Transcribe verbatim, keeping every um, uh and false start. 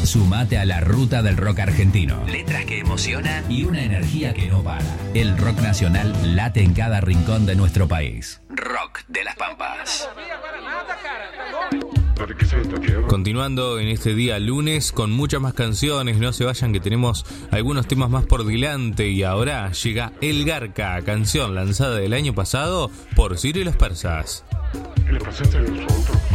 Sumate a la ruta del rock argentino. Letras que emocionan y una energía que no para. El rock nacional late en cada rincón de nuestro país. Rock de las Pampas. Continuando en este día lunes con muchas más canciones, no se vayan que tenemos algunos temas más por delante y ahora llega El Garca, canción lanzada el año pasado por Ciro y los Persas. ¿Qué le pasaste a los otros?